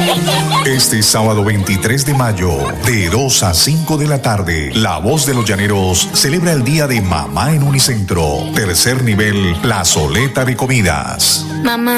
Este sábado 23 de mayo, de 2 a 5 de la tarde, La Voz de los Llaneros celebra el Día de Mamá en Unicentro. Tercer nivel, plazoleta de comidas. Mamá.